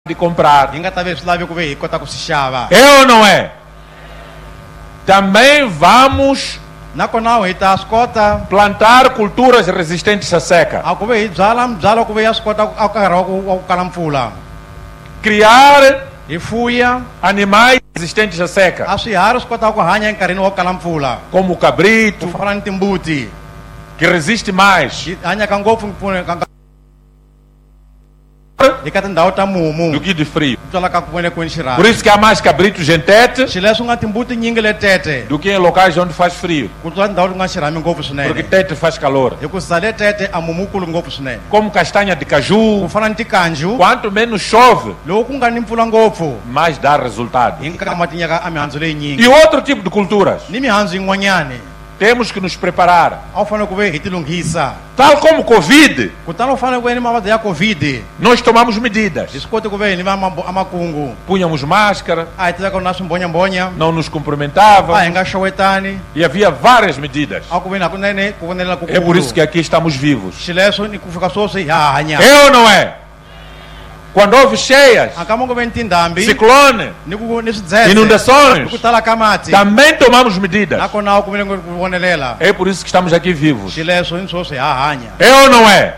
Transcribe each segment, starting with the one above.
de comprar. hi nga ta ve swi lavi ku ve hi kota ku swi xava. É ou não é? Também vamos Nakona hi ta swi kota plantar culturas resistentes à seca. a ku ve hi byala mibyalo ku ve ya swi kota ku a nkarhi wa ku kala mpfula. Criar Hi fuya animais resistentes à seca, a swiharhi swi kota ku hanya enkarhini wa ku kala mpfula. como o cabrito, Ku fana ni timbuti que resiste mais hi hanyaka ngopfu eka tindhawu ta mumu do que de frio. twalaka ku vene kwini Por xirhami. isso que há mais cabritos em Tete Xileswi nga timbuti nyingi letete do que em locais onde faz frio, ku tlula tindhawu leti nga xirhami ngopfu porque swinene. Tete faz calor. Hikusa le tete a mumu wukulu ngopfu swinene. Como castanha de Ku caju, fana ni tikanju quanto menos chove, loko ku nga ni mpfula ngopfu mais dá resultado. hi nkarhi mati nyaka a mihandzu leyi nyingi E outro tipo de culturas, ni mihandzu yin'wanyani temos que nos preparar. a wu fanele ku ve hi ti lunghisa. Tal como Covid, Kutani u fanele ku ve ni mavabyi ya covid nós tomamos medidas. hi swi koti ku ve hi ni va a makungu Punhamos máscara, a hi tiveka na swimbonyambonya não nos a cumprimentava, hi nga xewetani e havia várias medidas. a ku ve ni hakunene ku vonelela É por isso que aqui estamos vivos. xileswo ni ku fika swoswi ha hanya. É ou não é? Quando houve cheias, Akama ku ve ni tindhambi ciclone, ni swidzedze ni inundações, ku tala ka mati também tomamos medidas. nakona ku ve ni ku vonelela É por isso que estamos aqui vivos. xileswo ni swoswi ha hanya. É ou não é?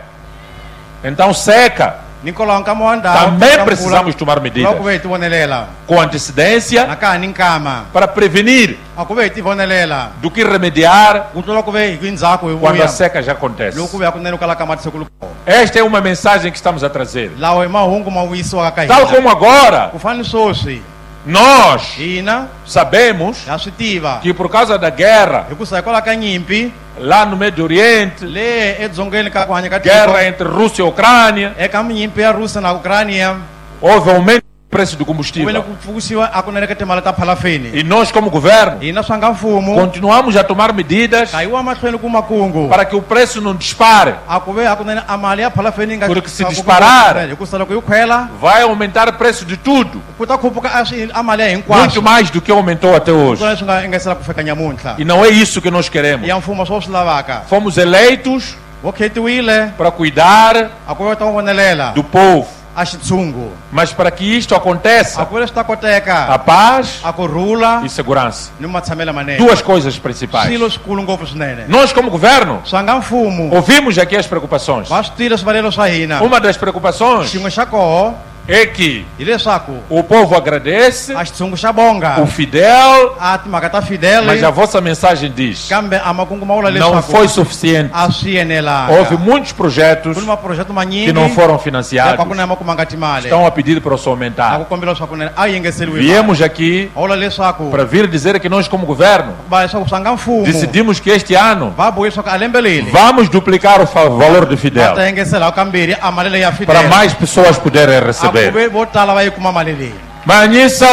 Então seca, Ni nkolo wa nkama wa ndhawu também precisamos tomar ku medidas ve hi ti vonelela com antecedência na ka ha ni nkama para prevenir a ku ve hi ti vonelela do que remediar ku tlula ku ve hi ku endzhaku hi quando a vuya seca já acontece. loko ku ve hakunene ku kala ka mati se ku lu kona. Esta é uma mensagem que estamos a trazer. Lawa hi mahungu ma vuyisiwaka ka Tal hina como agora, ku fana ni swoswi nós hina sabemos ha swi tiva que por causa da guerra hikusa hikwalaho ka nyimpi lá no Médio Oriente, le edzongeni ka ku hanya ka guerra entre Rússia e Ucrânia, eka nyimpi ya Rússia na Ucrânia houve aumento do preço do ku ve ni combustível. ku pfukusiwa hakunene ka timali ta phalafini. E nós, como governo, Hina swa nga mfumo continuamos a tomar medidas ka yiwa mahlweni ku makungu para que o preço não dispare. a ku ve hakunene a mali ya phalafini yi nga Porque se ku- disparar- hikusa loko yi khwela Vai aumentar o preço de tudo, ku ta khuphuka a mali ya muito hinkwaswo mais do que aumentou até hoje. swona leswi nga engesela ku fika nyamuntlha. E não é isso que nós queremos. Ya mfumo swo swi lavaka Fomos eleitos vo khetiwile para cuidar a ku ve ta vonelela do povo, a xitshungu mas para que isto a aconteça, ku ve leswi ta a koteka paz a kurhula e segurança. ni matshamelo manene. Duas coisas principais. Swilo swikulu ngopfu swinene Nós, como governo, swa nga mfumo ouvimos aqui as preocupações. va swi twile swivalelo swa hina. Uma das preocupações Xin'we xa koho é que hileswaku o povo agradece, a xitshungu xa bonga o fidel, a timhaka ta fidele mas a vossa mensagem diz: kambe a makungu ma vula não foi leswaku suficiente. a swi enelanga. Houve muitos projetos Ku ni maphurojeke manyingi que não foram ya financiados. kwakunene ku manga timali Estão a pedir para o senhor a aumentar. ku kombela leswaku nene a yi engeseliwi Viemos aqui va vula leswaku para vir dizer que nós, como governo, va leswaku swa nga mfumo decidimos que este ano va bohi leswaku a lembe leli vamos duplicar o valor de va Fidel ta engesela kambirhi a mali leyi ya para fidele mais pessoas poderem a ku receber. ve vo tala va yi kuma mali leyi. Manhissa,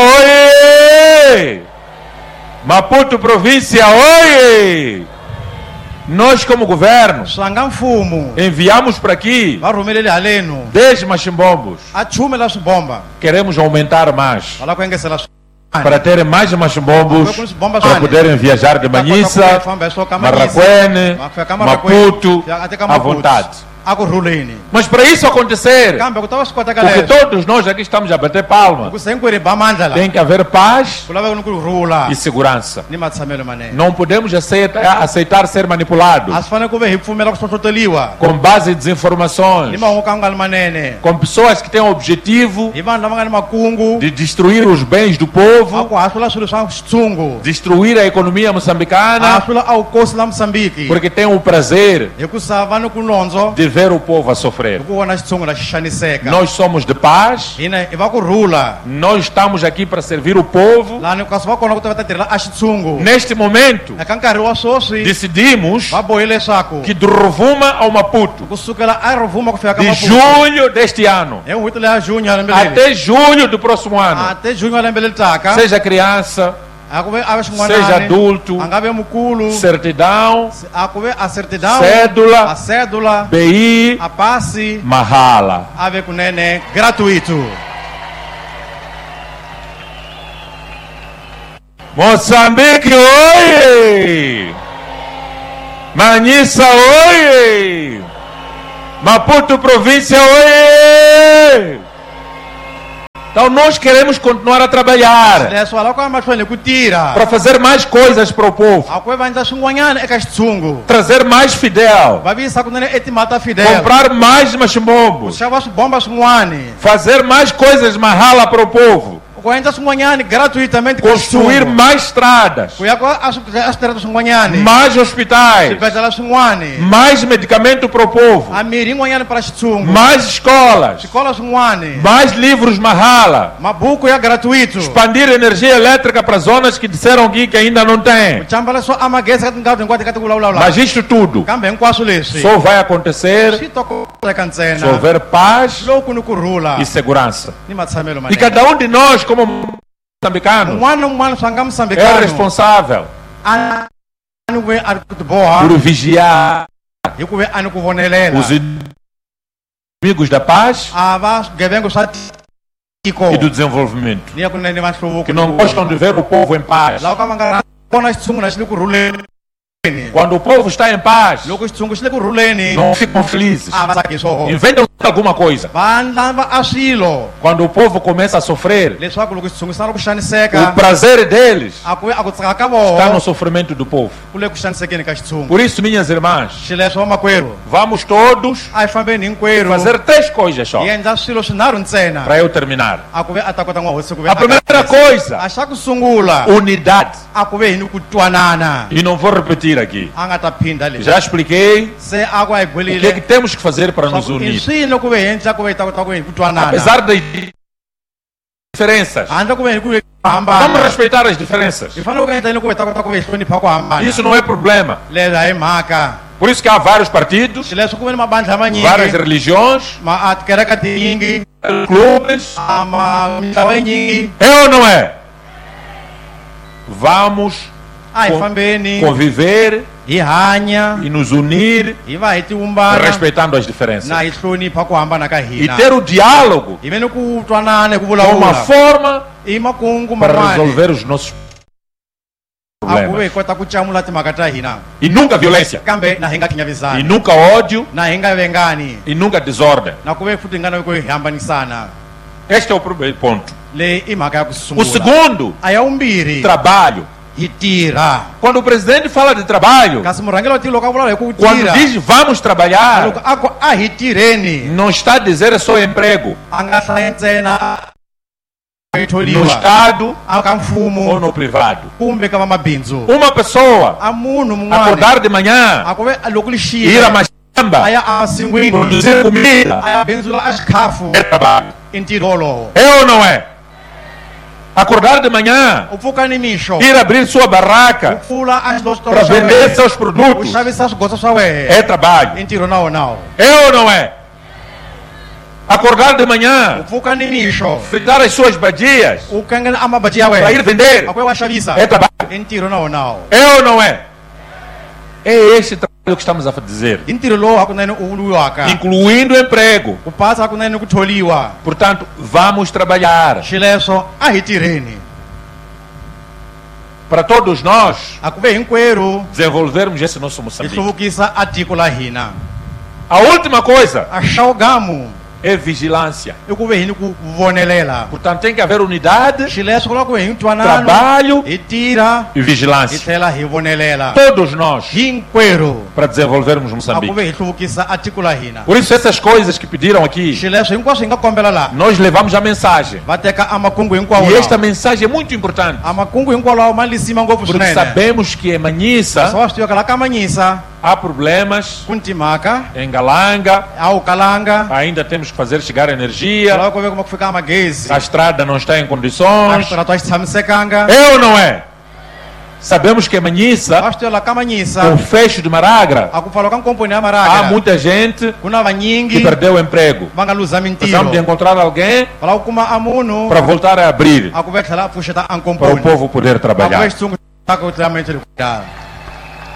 oie! Maputo província, oie! Nós, como governo, swa nga mfumo enviamos para aqui va rhumeleli halenu 10 machimbombos. a chume la swibomba Queremos aumentar mais, va lava ku engesela para terem mais machimbombos, para poderem viajar de Manhissa, Marraquene, Maputo, à vontade. a ku rhuleni Mas para isso acontecer, kambe ku ta va swi koteka porque leswo todos nós aqui estamos a bater palma, hikusa hinkwerhu hi ba mandla la tem que haver paz ku laveka ni ku rhula e segurança. ni matshamelo manene. Não podemos aceitar ser manipulados A swi fanele ku ve hi pfumela ku hlohloteriwa com base em ni desinformações, mahungu ka nga ri manene com pessoas que têm o objetivo hi vanhu lava nga ni makungu de destruir os bens do a povo, ku hahlula swilo swa xitshungu destruir a economia a moçambicana, hahlula a vukosi la Moçambique porque têm o prazer hikusa va ni ku nondzo de ver o povo a sofrer. hi ku vona xitshungu la xi xaniseka. Nós somos de paz, Hina hi va ku rhula nós estamos aqui para servir o povo. laha ni kasi va kona ku ta va ta tirhela a xitshungu. Neste momento, Eka nkarhi wa swoswi decidimos va bohi leswaku que de Rovuma ao Maputo, kusukela a Rovuma ku fika ka de Maputo julho deste ano hi n'hweti leya June ya lembe leri até julho do próximo ano, ate June ya lembe leri taka seja criança, a ku ve a ve seja xin'wanani adulto, a nga ve mukulu certidão, a ku ve a certidão Cédula. a cédula BI, a pasi Mahala. a ve kunene gratuito. Moçambique, oie! Manhissa, oie! Maputo província, oie! Então nós queremos continuar a trabalhar leswi va lava mahlweni ku tirha para fazer mais coisas para o povo, a ku va endla swin'wanyana eka xitshungu trazer mais fidel, va visa kunene etimhaka ta fidel comprar mais ku machimbombos, xava swibomba swin'wani fazer mais coisas mahala para o povo, ku endla swin'wanyani gratuitamente ka construir xitshungu mais estradas, ku ya a switerata swin'wanyani mais hospitais, swibedhlele swin'wani mais medicamento para o povo, a mirhi yin'wanyani para xitshungu mais escolas, swikola swin'wani mais livros mahala, mabuku ya gratuito expandir energia elétrica para zonas que disseram aqui que ainda não ku tem. cambela swo amagezi ka tindhawu hinkwato ka tivulavula Mas isto tudo kambe hinkwaswo leswi só vai acontecer swi tokoeka se ntsena houver paz loko ni kurhula e segurança. ni matshamelo E manene cada um de nós, como moçambicanos, un'wana na un'wana swa nga é musambekano responsável a ni ku ve a ri ku tiboha por vigiar hi ku ve a ni ku vonelela os inimigos da paz a va swigevenga swa tiko e do desenvolvimento, ni ya kunene va nhluvuko que não gostam de ver o povo em paz. lava ka va nga vona xitshungu na xi le ku rhuleni Quando o povo está em paz, loko xitshungu xi le ku rhuleni não ficam felizes, a va tsaki swoho inventam alguma coisa. va lava a swilo Quando o povo começa a sofrer, leswaku loko xitshungu xi sala ku o xaniseka prazer deles a ku ve a ku tsaka ka está no voho sofrimento do povo. ku le ku xanisekeni ka xitshungu Por isso, minhas irmãs, xileswo vamakwerhu vamos todos a hi fambeni hinkwerhu fazer 3 coisas só, hi endla swilo swinharhu ntsena para eu terminar. a ku ve a ta kota n'wahosi ku ve A primeira coisa, a xa ku sungula unidade. a ku ve hi ni ku twanana E não vou repetir aqui. a nga ta phinda leswi Já expliquei se a ku a hi o que gwerile temos que fazer para nos i unir. swilo ku ve hi endla ku ve hi ta kota ku ve hi ku twanana Apesar das diferenças, handle ku ve hi ku ve vamos hambana respeitar as diferenças. hi fanele ku endla yini ku ve hi ta kota ku ve hi hlonipha ku hambana Isso não é problema. leswi a hi mhaka Por isso que há vários partidos, xileswi ku ve ni mabandla várias manyingi religiões, a tikereka tinyingi clubes. a mitlawa yinyingi É ou não é? Vamos a hi fambeni conviver hi hanya e nos unir, hi va hi tiumbana respeitando as diferenças. na hi hlonipha ku hambana ka E hina ter o diálogo hi ve ni ku twanana hi ku como uma vulavula forma i makungu para man'wani resolver os nossos a ku ve hi problemas. kota ku camula timhaka ta hina E nunca violência, kambe na hi nga e khinyavisani nunca ódio, na hi nga vengani e nunca desordem. na ku ve futhi hi nga navi ku hi hambanisana Este é o primeiro ponto. leyi i mhaka ya ku O sungula segundo, a ya vumbirhi trabalho. hi tirha Quando o presidente fala de trabalho, kasi murhangeri wa tilo loko a vulavula hi ku quando tirha diz vamos loko trabalhar, a ku a hi tirheni não está a dizer só emprego a nga hlayi ntsena hi no tholiwa Estado a ka ou mfumo no privado. kumbe ka vamabindzu Uma pessoa a munhu mun'wana acordar de manhã, a ku ve loko ir a lixiya mashamba, a ya amasin'wini produzir comida, a ya bindzula a xikhafu é trabalho. i ntirho wolowo É ou não é? Acordar de manhã, u pfuka ni mixo ir abrir sua u barraca pfula a xitolo para xa vender wena seus u produtos, xavisa swigotso swa wena é i trabalho. ntirho na wonawo É ou não é? Acordar de u manhã, pfuka ni mixo fritar as suas badias u kengela a mabaji ya para ir wena vender, a ku ve wa xavisa é trabalho. i ntirho na wonawo É ou não é? É este trabalho que estamos a dizer, i ntirho lowu hakunene u vuriwaka incluindo emprego. ku pasa hakunene ku tholiwa Portanto, vamos trabalhar. xileswo a hi tirheni Para todos nós a ku ve hinkwerhu desenvolvermos esse nosso hi Moçambique. hluvukisa a tiko la hina A última coisa a xawugamu é vigilância. i ku ve hi ni ku vonelela Portanto, tem que haver unidade, xileswo ku lava ku ve hi ntwanano trabalho hi tirha e hi vigilância. tlhela hi vonelela Todos nós, hinkwerhu para desenvolvermos a ku Moçambique. ve hi hluvukisa a tiko la hina Por isso, essas coisas que pediram aqui, xileswo hinkwaswo hi nga kombela laha nós levamos a mensagem. va teka a makungu hinkwawo E esta lawa mensagem é muito importante, a makungu hinkwalawo ma lisima ngopfu porque swinene sabemos que em Manhissa swa swi tiva ka la ka manyisa há problemas, ku ni timhaka em Galanga a wu kalanga ainda temos que fazer chegar energia, lava ku ve kuma ku fika a magezi a estrada não está em a condições. switarato a xi tshamisekanga É ou não é? Sabemos que em Manhissa, va swi tiva la ka com o manyisa fecho de Maragra, a ku pfaliwa ka nkomponi ya há maraga muita gente ku na que vanyingi perdeu o emprego. va nga luza Precisamos de mintirho encontrar alguém va lava ku kuma a munhu para voltar a abrir, a ku ve tlhela a pfuxeta a para o nkomponi povo poder a ku ve trabalhar. xitsungu ta ku tlamenti li ku tala